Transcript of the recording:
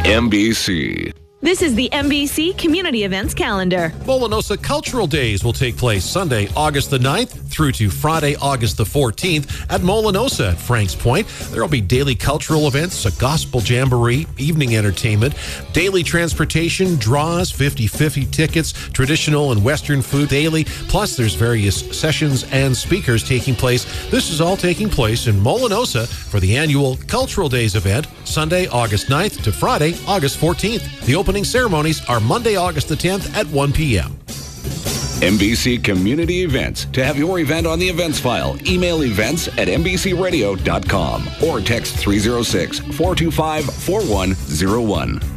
NBC. This is the NBC Community Events Calendar. Molinosa Cultural Days will take place Sunday, August the 9th through to Friday, August the 14th at Molinosa at Franks Point. There will be daily cultural events, a gospel jamboree, evening entertainment, daily transportation, draws, 50-50 tickets, traditional and Western food daily, plus there's various sessions and speakers taking place. This is all taking place in Molinosa for the annual Cultural Days event, Sunday, August 9th to Friday, August 14th. The opening ceremonies are Monday, August the 10th at 1 p.m. NBC Community Events. To have your event on the events file, email events@nbcradio.com or text 306-425-4101.